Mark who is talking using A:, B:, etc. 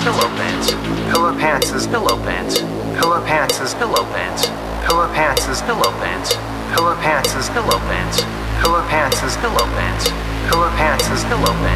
A: pillow pants, pillow pants is pillow pants, pillow pants is pillow pants, pillow pants is pillow pants, pillow pants is pillow pants, pillow pants is pillow pants, pillow pants is pillow pants.